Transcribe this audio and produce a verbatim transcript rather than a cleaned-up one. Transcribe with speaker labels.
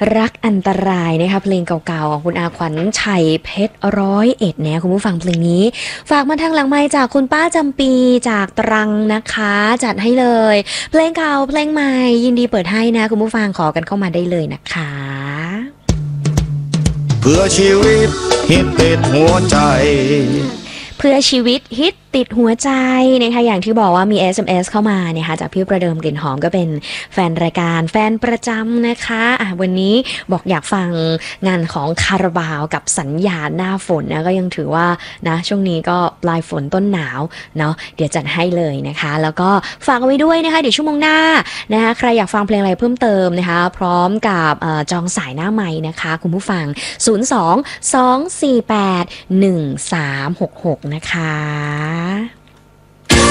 Speaker 1: รักอันตรายนะคะเพลงเก่าๆของคุณอาขวัญชัยเพชรร้อยเอ็ดเนี่ยคุณผู้ฟังเพลงนี้ฝากมาทางหลังไมค์จากคุณป้าจำปีจากตรังนะคะจัดให้เลยเพลงเก่าเพลงใหม่ยินดีเปิดให้นะคุณผู้ฟังขอกันเข้ามาได้เลยนะคะ
Speaker 2: เพื่อชีวิตฮิตติดหัวใจ
Speaker 1: เพื่อชีวิตฮิตติดหัวใจนะคะอย่างที่บอกว่ามี เอส เอ็ม เอส เข้ามาเนี่ยค่ะจากพี่ประเดิมกลิ่นหอมก็เป็นแฟนรายการแฟนประจำนะคะอ่ะวันนี้บอกอยากฟังงานของคาราบาวกับสัญญาณหน้าฝนนะก็ยังถือว่านะช่วงนี้ก็ปลายฝนต้นหนาวเนาะเดี๋ยวจัดให้เลยนะคะแล้วก็ฝากเอาไว้ด้วยนะคะเดี๋ยวชั่วโมงหน้านะคะใครอยากฟังเพลงอะไรเพิ่มเติมนะคะพร้อมกับจองสายหน้าไมค์นะคะคุณผู้ฟังศูนย์ สอง สอง สี่ แปด หนึ่ง สาม หก หกนะคะ